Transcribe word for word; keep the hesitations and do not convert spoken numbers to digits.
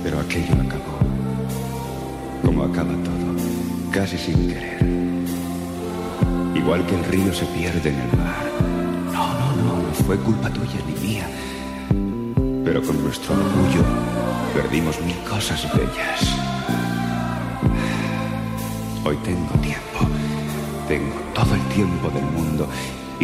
Pero aquello acabó. Como acaba todo, casi sin querer. Igual que el río se pierde en el mar. No, no, no, no fue culpa tuya ni mía. Pero con nuestro orgullo perdimos mil cosas bellas. Hoy tengo tiempo. Tengo todo el tiempo del mundo